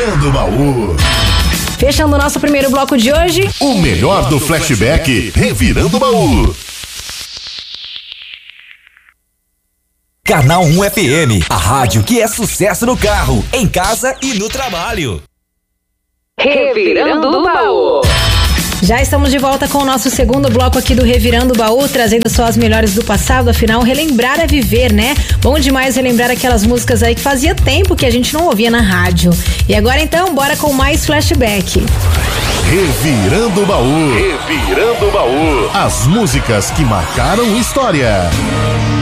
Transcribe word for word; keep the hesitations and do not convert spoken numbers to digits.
Revirando o Baú. Fechando o nosso primeiro bloco de hoje, o melhor do flashback, Revirando o Baú. Canal um F M, a rádio que é sucesso no carro, em casa e no trabalho. Revirando o Baú. Já estamos de volta com o nosso segundo bloco aqui do Revirando o Baú, trazendo só as melhores do passado, afinal, relembrar é viver, né? Bom demais relembrar aquelas músicas aí que fazia tempo que a gente não ouvia na rádio. E agora então, bora com mais flashback. Revirando o Baú. Revirando o Baú. As músicas que marcaram história.